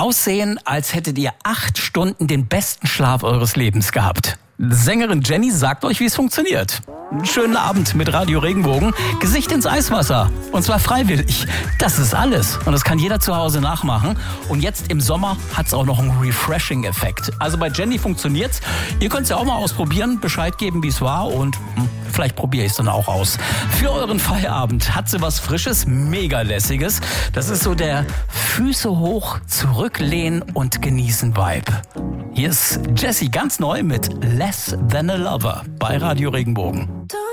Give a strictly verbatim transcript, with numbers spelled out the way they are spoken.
Aussehen, als hättet ihr acht Stunden den besten Schlaf eures Lebens gehabt. Sängerin Jenny sagt euch, wie es funktioniert. Einen schönen Abend mit Radio Regenbogen. Gesicht ins Eiswasser. Und zwar freiwillig. Das ist alles. Und das kann jeder zu Hause nachmachen. Und jetzt im Sommer hat es auch noch einen Refreshing-Effekt. Also bei Jenny funktioniert's. Ihr könnt es ja auch mal ausprobieren, Bescheid geben, wie es war. Und hm, vielleicht probiere ich es dann auch aus. Für euren Feierabend hat sie was Frisches, mega lässiges. Das ist so der Füße hoch, zurücklehnen und genießen Vibe. Hier ist Jessie ganz neu mit Less Than a Lover bei Radio Regenbogen.